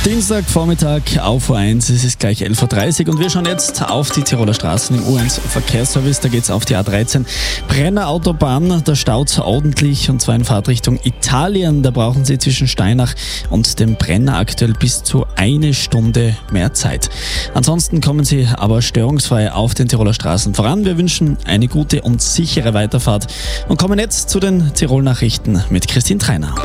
Dienstagvormittag auf U1, es ist gleich 11.30 Uhr und wir schauen jetzt auf die Tiroler Straßen im U1 Verkehrsservice. Da geht es auf die A13 Brenner Autobahn, da staut es ordentlich und zwar in Fahrtrichtung Italien. Da brauchen Sie zwischen Steinach und dem Brenner aktuell bis zu 1 Stunde mehr Zeit. Ansonsten kommen Sie aber störungsfrei auf den Tiroler Straßen voran. Wir wünschen eine gute und sichere Weiterfahrt und kommen jetzt zu den Tirol-Nachrichten mit Christine Treiner.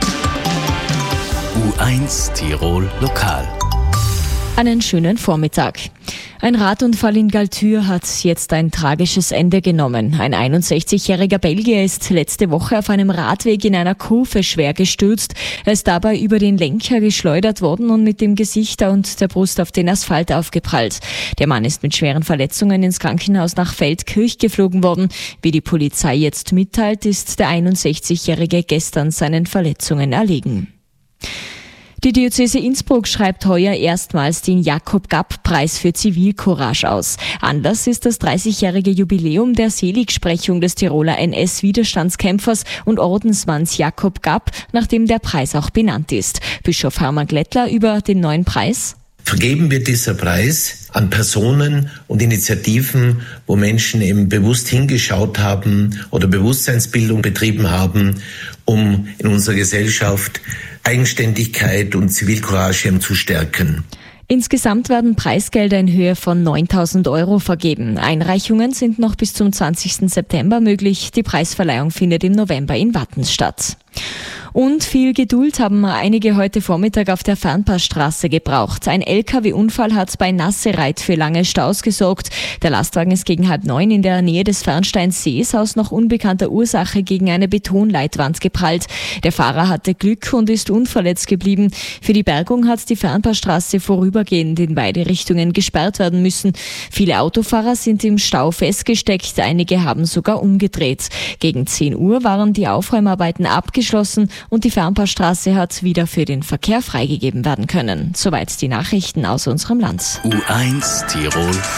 U1 Tirol Lokal. Einen schönen Vormittag. Ein Radunfall in Galtür hat jetzt ein tragisches Ende genommen. Ein 61-jähriger Belgier ist letzte Woche auf einem Radweg in einer Kurve schwer gestürzt. Er ist dabei über den Lenker geschleudert worden und mit dem Gesicht und der Brust auf den Asphalt aufgeprallt. Der Mann ist mit schweren Verletzungen ins Krankenhaus nach Feldkirch geflogen worden. Wie die Polizei jetzt mitteilt, ist der 61-jährige gestern seinen Verletzungen erlegen. Die Diözese Innsbruck schreibt heuer erstmals den Jakob-Gapp-Preis für Zivilcourage aus. Anlass ist das 30-jährige Jubiläum der Seligsprechung des Tiroler NS-Widerstandskämpfers und Ordensmanns Jakob Gapp, nach dem der Preis auch benannt ist. Bischof Hermann Glättler über den neuen Preis. Vergeben wird dieser Preis an Personen und Initiativen, wo Menschen eben bewusst hingeschaut haben oder Bewusstseinsbildung betrieben haben, um in unserer Gesellschaft Eigenständigkeit und Zivilcourage zu stärken. Insgesamt werden Preisgelder in Höhe von 9.000 Euro vergeben. Einreichungen sind noch bis zum 20. September möglich. Die Preisverleihung findet im November in Wattens statt. Und viel Geduld haben einige heute Vormittag auf der Fernpassstraße gebraucht. Ein LKW-Unfall hat bei Nassereit für lange Staus gesorgt. Der Lastwagen ist gegen 8:30 in der Nähe des Fernsteinsees aus noch unbekannter Ursache gegen eine Betonleitwand geprallt. Der Fahrer hatte Glück und ist unverletzt geblieben. Für die Bergung hat die Fernpassstraße vorübergehend in beide Richtungen gesperrt werden müssen. Viele Autofahrer sind im Stau festgesteckt, einige haben sogar umgedreht. Gegen 10 Uhr waren die Aufräumarbeiten abgeschlossen und die Fernpassstraße hat wieder für den Verkehr freigegeben werden können. Soweit die Nachrichten aus unserem Land. U1 Tirol